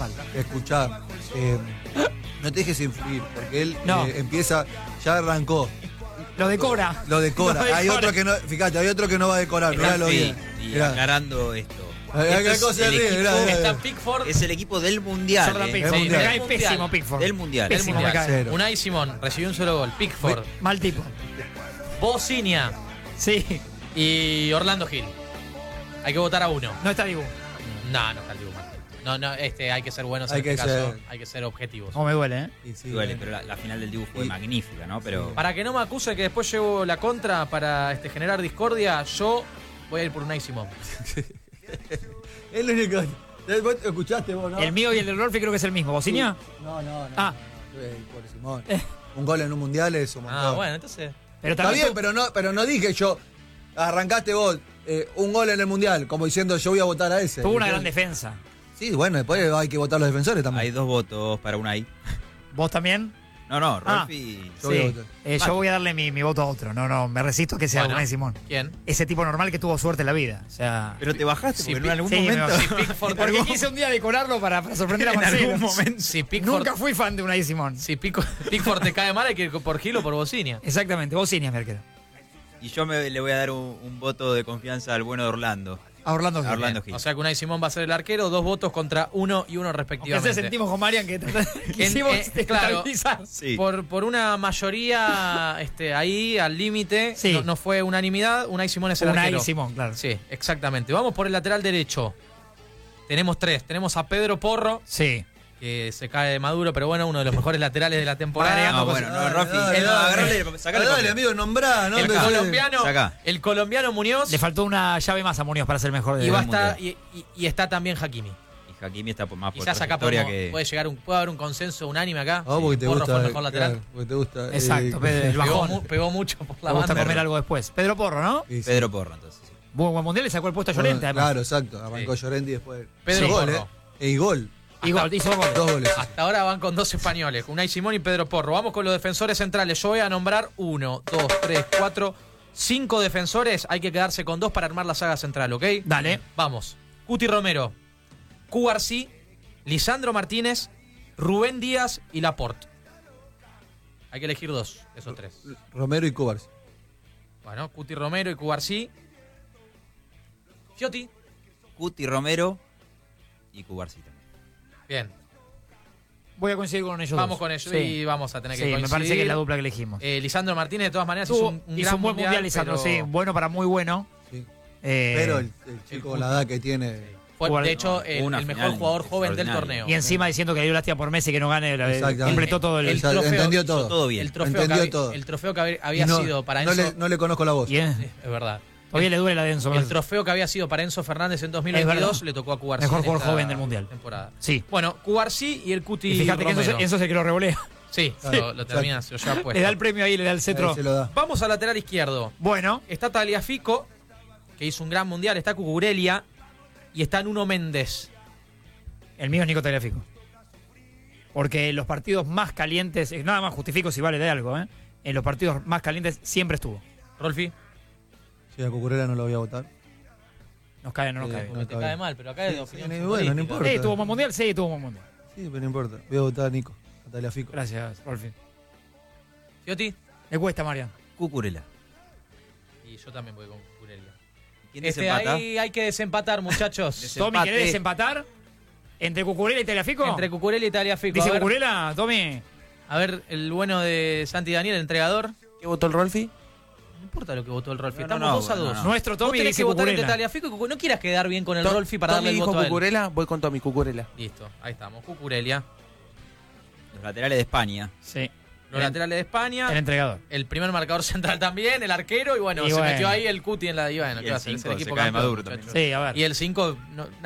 espalda. Escuchá, no te dejes influir, porque él No. empieza, ya arrancó, Lo decora. lo decora. Lo Hay decora. otro que no, fíjate, hay otro que no va a decorar, miralo Sí, bien. y Mirá. aclarando esto. Hay Esto cosa es de el ríe, equipo- mirá, mirá, Está mirá. Pickford. Es el equipo del Mundial. Sorda ¿eh? Pickford. mundial. Me cae Mundial. pésimo Pickford. Del Mundial. Del Pésimo, Mundial. me cae. Cero. Unai Simón recibió un solo gol. Pickford, Mal tipo. Bocinia Sí. y Orlando Gil. Hay que votar a uno. No está Dibu. No está el Dibu. No, hay que ser buenos Hay en que este caso. ser- Hay que ser objetivos. No me duele, ¿eh? Y sí, Duele, pero la final del Dibu fue Y- magnífica, ¿no? Pero Para que no me acuse que después llevo la contra para generar discordia, yo voy a ir por Unai Simón. Es lo único. ¿Vos escuchaste vos, no? El mío y el de Rolfi creo que es el mismo. ¿Bocinia? No. Ah. Pobre Simón. Un gol en un mundial es un montón. Bueno, entonces. Pero Está también bien, pero no dije yo. Arrancaste vos un gol en el mundial, como diciendo yo voy a votar a ese. tuvo una gran defensa. Sí, bueno, después hay que votar a los defensores también. hay 2 votos para Unai. ¿Vos también? No, Ah. Rolfi. Yo voy a Sí. votar. Yo voy a darle mi voto a otro. No, me resisto a que sea Bueno. Unai Simón. ¿Quién? Ese tipo normal que tuvo suerte en la vida. O sea. Pero te bajaste Sí, porque en algún sí, momento. me- Si Pickford, Porque quise un día decorarlo para sorprender a en Marcelo. algún momento. si Pickford, Nunca fui fan de Unai Simón. si Pickford te cae mal, hay que ir por Gil o por Bocinia. Exactamente, Bocinia, mi arquero. Y yo le voy a dar un voto de confianza al bueno de Orlando. A Orlando Gil. A Orlando Gil. O sea que Unai Simón va a ser el arquero, 2 votos contra 1 y 1 Aunque respectivamente. se sentimos con Marian que quisimos claro. estabilizar. Sí. Por una mayoría ahí al límite, Sí. no fue unanimidad, Unai Simón es el Unai arquero. Simón, claro. Sí, exactamente. Vamos por el lateral derecho. Tenemos 3. Tenemos a Pedro Porro, Sí. que se cae de Maduro, pero bueno, uno de los mejores laterales de la temporada. No, bueno, no, Rolfi. Sacale Dale, amigo, nombrá, ¿no? el Entonces- colombiano, Sacá. el colombiano Muñoz Le faltó una llave más a Muñoz para ser mejor de y va a del estar y está también Hakimi. Y Hakimi está más por Quizás acá trayectoria puede haber un consenso unánime acá. Ah, porque te Porro gusta. fue el mejor lateral. claro, porque te gusta. Exacto, Pedro, el Pegó, bajón. pegó mucho por la Me gusta banda. comer algo después. Pedro Porro, ¿no? y sí. Pedro Porro, entonces. Sí. Buen mundial, le sacó el puesto a Llorente, además. Claro, exacto. Arrancó Sí. Llorente y después. Pedro Sí, gol, Porro. Y gol. Y gol, hizo gol. 2 goles. Hasta ahora van con 2 españoles, Unai Simón y Pedro Porro. Vamos con los defensores centrales. Yo voy a nombrar 1, 2, 3, 4, 5 defensores. Hay que quedarse con 2 para armar la saga central, ¿ok? Dale. Vamos. Cuti Romero, Cubarsí, Lisandro Martínez, Rubén Díaz y Laporte. Hay que elegir 2, esos 3. Romero y Cubars. Bueno, Cuti Romero y Cubarsí. Fiotti. Cuti Romero y Cubarsí también. Bien, Voy a coincidir con ellos. vamos dos. con ellos Sí. y vamos a tener que Sí, coincidir. me parece que es la dupla que elegimos. Lisandro Martínez, de todas maneras, Hizo hizo un hizo gran un buen mundial, Lisandro, pero sí. Bueno para muy bueno. Sí. Eh, Pero el chico con la edad que tiene. fue, Jugar- de hecho, no, el una mejor final jugador joven del extraordinaria. torneo. Y encima diciendo que le dio lástima por Messi que no gane. Exactamente. Completó todo el. El Exacto, trofeo- entendió todo. Todo bien. El trofeo, Entendió que, había- todo. el trofeo que había Y no, sido para no Enzo. le conozco la voz. Y es- Es verdad. todavía le duele la de Enzo. El trofeo que había sido para Enzo Fernández en Es 2022 verdad. le tocó a Cubarsí. Mejor en jugador esta joven del Mundial. Temporada. Sí. Bueno, Cubarsí y el Cuti Y fíjate que Romero. Enzo es el que lo revolea. Sí, Claro, lo termina, se lo lleva puesto. Le da el premio ahí, le da el cetro. Ahí se lo da. Vamos al lateral izquierdo. Bueno, Está Tagliafico, que hizo un gran mundial. Está Cucurelia y está Nuno Méndez. el mío es Nico Tagliafico. Porque en los partidos más calientes, nada más justifico si vale de algo, ¿eh? En los partidos más calientes siempre estuvo. Rolfi, Sí, a Cucurella no lo voy a votar. Nos cae, no nos Sí, cae. no. no te cae mal, pero acá es de opinión. sí, futbolística. bueno, no importa. ¿Tuvo buen mundial? Sí, tuvo buen mundial. Sí, pero no importa. Voy a votar a Nico. A Tagliafico. Gracias, Rolfi. Fiotti. Le cuesta, Marian. Cucurella. Y yo también voy con Cucurelia. ¿Quién desempata? Ahí hay que desempatar, muchachos. Tommy, ¿querés desempatar? ¿Entre Cucurella y Tagliafico? Entre Cucurelia y Tagliafico. ¿Dice A ver, Cucurella, Tommy? a ver, el bueno de Santi Daniel, el entregador. ¿Qué votó el Rolfi? No importa lo que votó el Rolfi, No, estamos no, 2-2. no. Nuestro Vos Tommy tenés dice que votar entre Cucurella. Tagliafico y Cucurella. No quieras quedar bien con el Rolfi para Tommy darle el dijo voto a él. Cucurella, voy con Tommy Cucurella. Listo, ahí estamos. Cucurelia. Los laterales de España. Sí, Los laterales de España. el entregador. El primer marcador central también, el arquero. Y bueno, Y se bueno. metió ahí el Cuti en la. Y bueno, Y ¿qué el va a hacer? Es el 5 equipo se cae campeón, Maduro muchachos. Sí, a ver. Y el 5.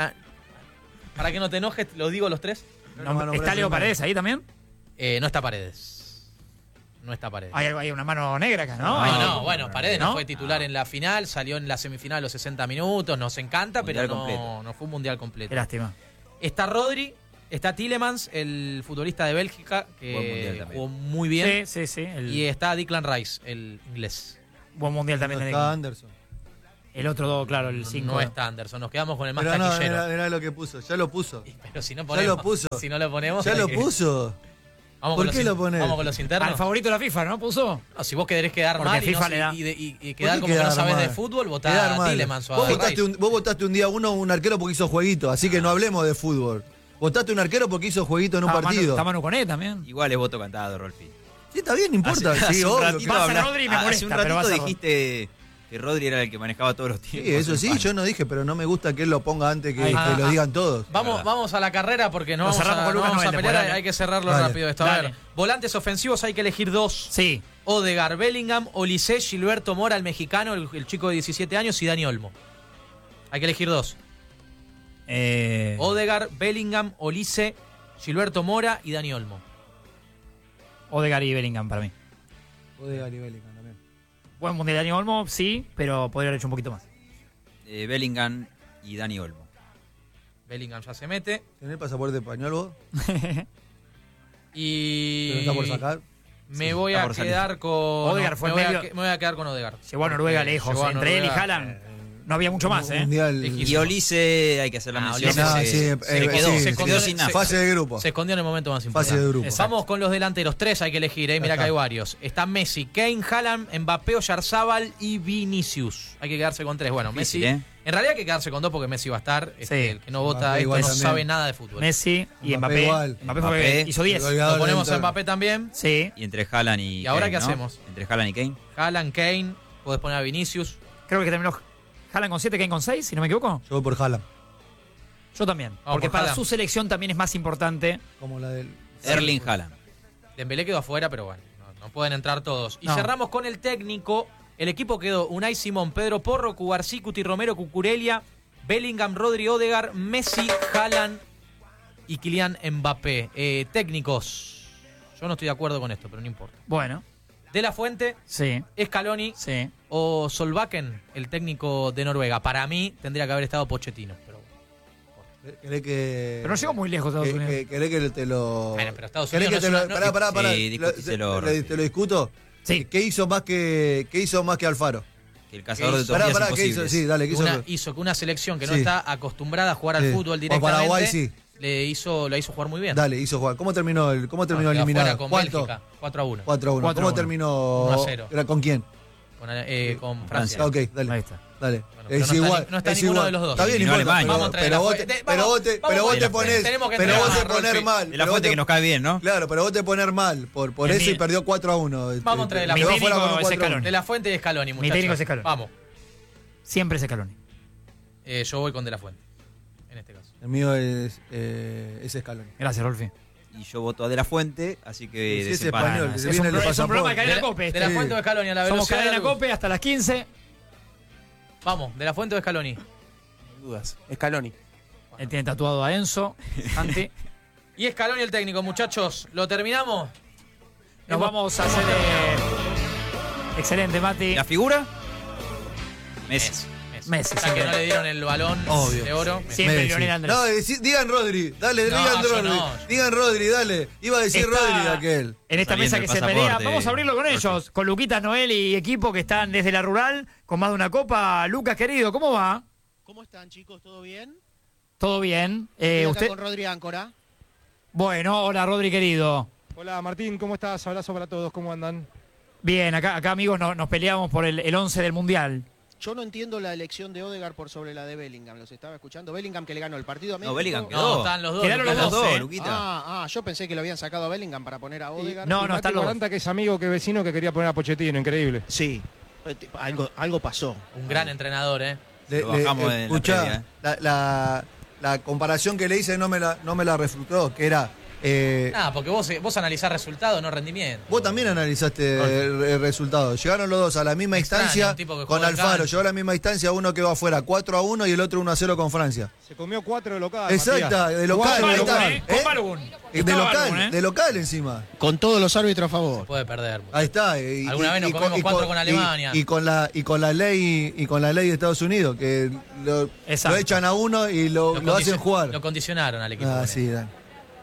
Para que no te enojes, ¿los digo los 3? No, ¿Está Leo Paredes ahí también? No está Paredes. No está Paredes. Hay una mano negra acá, ¿no? No, bueno, Paredes no ¿No? fue titular en la final, salió en la semifinal a los 60 minutos, nos encanta, pero Mundial completo. no fue un mundial completo. Qué lástima. Está Rodri, está Tielemans, el futbolista de Bélgica, Buen mundial que también. jugó muy bien. Sí. Y está Declan Rice, el inglés. Buen mundial también. No de está Anderson. El otro, claro, el 5. No está Anderson, nos quedamos con el más Pero no, taquillero. mirá lo que puso, ya lo puso. Pero si no Ya ponemos, lo puso. si no lo ponemos, Ya hay lo que- puso. Vamos ¿Por con qué los lo ponés? Vamos con los internos. Al favorito de la FIFA, ¿no? Puso. No, si vos querés quedar Porque mal y, FIFA no, le da. y quedar ¿Por qué como que no quedar sabés mal? de fútbol, votá Quedar a mal. Tielemans o a Vos Rice. votaste un día un arquero porque hizo jueguito, así que no hablemos de fútbol. Votaste un arquero porque hizo jueguito en un partido. Está Manu Coné también. Igual es voto cantado, Rolfi. Sí, está bien, no importa. Sí, un obvio. ratito Va a ser hablaste- Rodri y me hace molesta, un pero va a ratito ser dijiste que Rodri era el que manejaba todos los tiempos. Sí, eso sí, España. yo no dije, pero no me gusta que él lo ponga antes que Ah, lo digan todos. Vamos a la carrera porque no Lo vamos cerramos a, con no Lucas vamos a Noel de pelear, Morales. hay que cerrarlo Dale. rápido esto. A Dale. ver, volantes ofensivos hay que elegir 2. Sí. Odegar, Bellingham, Olise, Gilberto Mora, el mexicano, el chico de 17 años, y Dani Olmo. Hay que elegir 2. Odegar, Bellingham, Olise, Gilberto Mora y Dani Olmo. Odegaard y Bellingham para mí. Odegaard y Bellingham también. Buen mundial de Dani Olmo, sí, pero podría haber hecho un poquito más. Bellingham y Dani Olmo. Bellingham ya se mete. ¿Tenés pasaporte español vos? Y. ¿Te lo está por sacar? Me voy está a por salir. quedar con. Odegaard fue me, voy medio- me voy a quedar con Odegaard. Llegó a Noruega Porque lejos. llegó a Entre él y Noruega, Haaland no había mucho más, ¿eh? Mundial. Lejísimo. Y Olise, hay que hacer la mención. Olise, No, se, sí, se quedó, sí, se sí. quedó sin nada. Fase de grupo. Se escondió en el momento más importante. Fase de grupo. Vamos con los delanteros. 3 hay que elegir, Mira que hay varios. Está Messi, Kane, Haaland, Mbappé, Oyarzábal y Vinicius. Hay que quedarse con 3. Bueno, Difícil, Messi. ¿eh? En realidad hay que quedarse con 2 porque Messi va a estar. Sí. El que no vota Mbappé esto igual no también. sabe nada de fútbol. Messi y Mbappé Mbappé. igual. Mbappé Mbappé. hizo 10. Olvidado. Lo ponemos a Interno. Mbappé también. Sí. Y entre Haaland y ¿Y ahora Kane, qué ¿no? hacemos? Entre Haaland y Kane. Haaland, Kane. Podés poner a Vinicius. Creo que terminó Haaland con 7, Kane con 6, si no me equivoco. Yo voy por Haaland. Yo también. Porque por para Haaland. su selección también es más importante. Como la del. Erling Haaland. Dembélé quedó afuera, pero bueno, no pueden entrar todos. Y No. cerramos con el técnico. El equipo quedó Unai Simón, Pedro Porro, Cubarsí, Cuti Romero, Cucurella, Bellingham, Rodri, Odegaard, Messi, Haaland y Kylian Mbappé. Técnicos. Yo no estoy de acuerdo con esto, pero no importa. Bueno, De la Fuente, sí, Scaloni sí. o Solbakken, el técnico de Noruega. Para mí tendría que haber estado Pochettino. Pero ¿Querés que.? Pero no llegó muy lejos Estados Unidos. ¿Querés que te lo. Bueno, pero Estados ¿Querés que Unidos te no es lo. una- Pará. Sí, discutíselo, ¿Te lo discuto? Sí. ¿Qué hizo más que Alfaro? Que el cazador de Pará, tortillas ¿qué hizo? imposibles. Sí, dale, ¿qué hizo? hizo que una selección que no Sí. está acostumbrada a jugar al Sí. fútbol O directamente Paraguay, sí. la hizo jugar muy bien. Dale, hizo jugar. ¿Cómo terminó el Quedó eliminado? afuera con ¿Cuánto? Bélgica, 4-1. 4-1. 4-1. ¿Cómo terminó? 1-0. ¿Era con quién? Con Francia. Ah, ok, dale. Ahí está. Dale. pero no está no está es ninguno igual. de los dos. Está bien, Eliminó importa, Alemania. Vamos a entrar pero de la vos fuente. te- pero vos te De la ponés, Tenemos que pero entregar vos te a poner Rolfi. mal. De la pero fuente vos que nos cae bien, ¿no? Claro, pero vos te poner mal por El eso y mío- perdió 4-1. Vamos a entrar de la Mi fuente. técnico es 4-1. Scaloni. De la Fuente y Scaloni, muchachos. técnico es Scaloni. Vamos. Siempre es Scaloni. Yo voy con De la Fuente, en este caso. El mío es Scaloni. Gracias, Rolfi. Y yo voto a De la Fuente, así que Sí, es desempanan. español, Es se un viene el de programa de pasaporte. Cadena Cope. De la este. Fuente o Scaloni a la Somos velocidad. Cadena Cope hasta las 15. Vamos, De la Fuente o Scaloni. Dudas. Scaloni. Él tiene tatuado a Enzo. Santi. Y Scaloni el técnico, muchachos. ¿Lo terminamos? Nos vamos a hacer. Excelente, Mati. ¿La figura? Messi. Messi, Ya que sí. no le dieron el balón Obvio. de oro. Siempre Messi. Lionel Andrés. No, digan Rodri, dale, No, digan yo Rodri. no. Digan Rodri, dale. Iba a decir Está Rodri de aquel. En esta Saliendo mesa que el se pelea. pasaporte. Vamos a abrirlo con ellos. Con Luquitas Noel y equipo que están desde la rural con más de una copa. Lucas, querido, ¿cómo va? ¿Cómo están, chicos? ¿Todo bien? ¿Todo bien? Estoy acá ¿Usted? con Rodri Áncora. Bueno, hola Rodri, querido. Hola Martín, ¿cómo estás? Abrazo para todos, ¿cómo andan? Bien, acá amigos nos peleamos por el 11 del Mundial. Yo no entiendo la elección de Odegaard por sobre la de Bellingham. Los estaba escuchando. Bellingham que le ganó el partido a México. No, Bellingham No, quedó. están los dos. Quedaron Lucas. los dos, Luquita. Yo pensé que lo habían sacado a Bellingham para poner a Odegaard. No, Y Mati están los dos. 40, que es amigo, que vecino, que quería poner a Pochettino, increíble. Sí, algo pasó. Un gran entrenador, ¿eh? Lo bajamos en la escuchá, previa, la comparación que le hice no me la refutó, que era. Nada, porque vos analizás resultados, no rendimiento. Vos también analizaste el resultado. Llegaron los dos a la misma Extraño, instancia un tipo que con juega en Alfaro. cancha. Llegó a la misma instancia, uno quedó afuera 4-1 y el otro 1-0 con Francia. Se comió 4 de local. Exacta, Matías. de local. Cuatro ahí de está. local. Con Balogun. De Estaba local, Balogun, ¿eh? de local encima. Con todos los árbitros a favor. Puede perder. Ahí está. Alguna vez nos comemos 4 con Alemania. Y con la ley de Estados Unidos, que lo Exacto. echan a uno y lo hacen jugar. Lo condicionaron al equipo. Ah, con sí, eso. dale.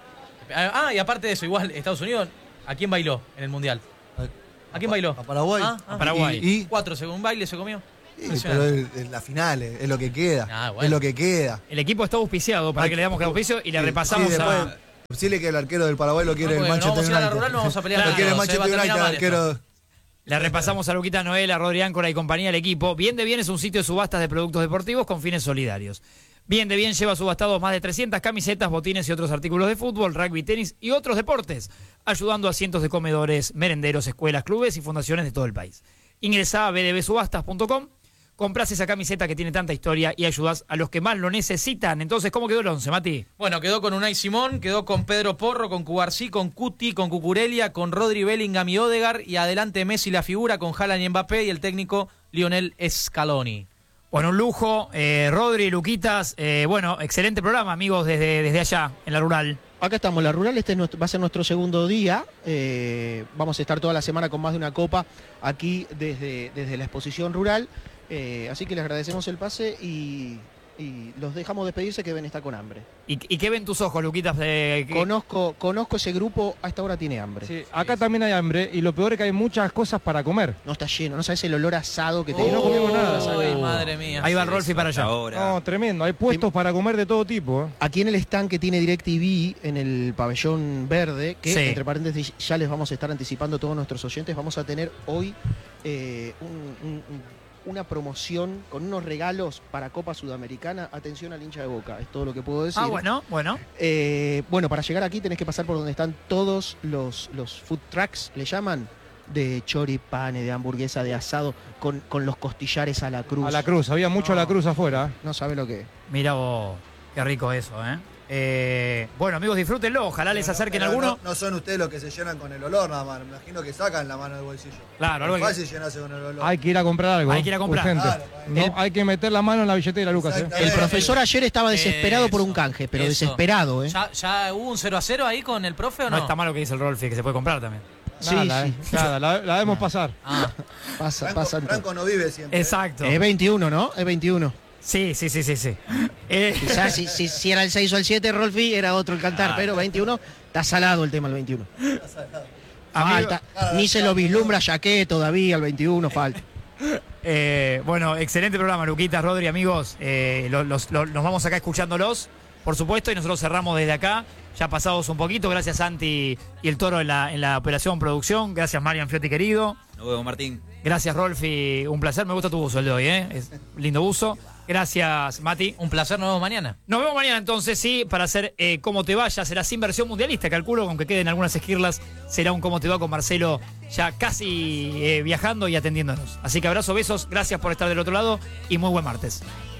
Y aparte de eso, igual, Estados Unidos, ¿a quién bailó en el Mundial? ¿A quién bailó? A Paraguay. Ah, A Paraguay. Y 4 según baile se comió. Sí, pero es la final, es lo que queda. Ah, bueno. Es lo que queda. El equipo está auspiciado para que le damos el auspicio y le repasamos sí, después, a... Decirle que el arquero del Paraguay lo quiere el No, porque no Manchester vamos a ir a la United. rural, no vamos a pelear Lo nada, quiere el se va a Manchester terminar United, mal esto. arquero. Le repasamos a Luquita Noel, a Rodri Áncora y compañía del equipo. Bien de Bien es un sitio de subastas de productos deportivos con fines solidarios. Bien de Bien lleva subastados más de 300 camisetas, botines y otros artículos de fútbol, rugby, tenis y otros deportes, ayudando a cientos de comedores, merenderos, escuelas, clubes y fundaciones de todo el país. Ingresá a bdbsubastas.com, comprás esa camiseta que tiene tanta historia y ayudás a los que más lo necesitan. Entonces, ¿cómo quedó el 11, Mati? Bueno, quedó con Unai Simón, quedó con Pedro Porro, con Cubarsí, con Cuti, con Cucurella, con Rodri, Bellingham y Odegaard, y adelante Messi la figura con Haaland y Mbappé y el técnico Lionel Scaloni. Bueno, un lujo. Rodri, Luquitas, bueno, excelente programa, amigos, desde allá, en la rural. Acá estamos, la rural, va a ser nuestro segundo día. Vamos a estar toda la semana con más de una copa aquí desde la exposición rural. Así que les agradecemos el pase y los dejamos despedirse, que deben estar con hambre. ¿Y qué ven tus ojos, Luquitas? Conozco ese grupo, a esta hora tiene hambre. Sí, acá también hay hambre y lo peor es que hay muchas cosas para comer. No está lleno, no sabes el olor asado que te no comimos nada. Ay, madre mía. Ahí va el Rolfi para allá. Ahora. No, tremendo. Hay puestos para comer de todo tipo. Aquí en el stand que tiene DirecTV, en el pabellón verde, que Sí. entre paréntesis ya les vamos a estar anticipando a todos nuestros oyentes, vamos a tener hoy una promoción con unos regalos para Copa Sudamericana. Atención al hincha de Boca, es todo lo que puedo decir. Ah, bueno. Bueno, para llegar aquí tenés que pasar por donde están todos los food trucks, le llaman, de choripane, de hamburguesa, de asado, con los costillares a la cruz. A la cruz, había mucho a la cruz afuera. No sabe lo que es. Mira vos, qué rico eso, ¿eh? Bueno, amigos, disfrútenlo. Ojalá les acerquen Pero alguno. no son ustedes los que se llenan con el olor nada más. Me imagino que sacan la mano del bolsillo. Claro, algo Es que- fácil llenarse con el olor. Hay que ir a comprar algo. Hay que ir a comprar. Urgente. Claro, No, hay que meter la mano en la billetera, Lucas. El profesor ayer estaba desesperado por un Eso, canje, pero eso. desesperado, ¿eh? ¿Ya hubo un 0-0 ahí con el profe o No no? está mal lo que dice el Rolfi, que se puede comprar también. Nada, sí. nada, la debemos pasar. Ah, Pasa. Franco no vive siempre. Exacto. Es 21, ¿no? Es 21. Sí. Quizás si era el 6 o el 7, Rolfi, era otro el cantar, pero 21, está salado el tema el 21. Falta. Ni se lo vislumbra Jaqué todavía, el 21 falta. Bueno, excelente programa, Luquitas, Rodri, amigos. Nos vamos acá escuchándolos, por supuesto, y nosotros cerramos desde acá. Ya pasados un poquito, gracias Santi y el Toro en la operación producción. Gracias Marian Fiotti, querido. Nos vemos, Martín. Gracias Rolfi, un placer. Me gusta tu buzo el de hoy, ¿eh? Es lindo buzo. Gracias Mati. un placer, nos vemos mañana. Nos vemos mañana entonces, sí, para hacer Cómo Te Va. Ya será sin versión mundialista, calculo, aunque queden algunas esquirlas. Será un Cómo Te Va con Marcelo ya casi viajando y atendiéndonos. Así que abrazo, besos, gracias por estar del otro lado y muy buen martes.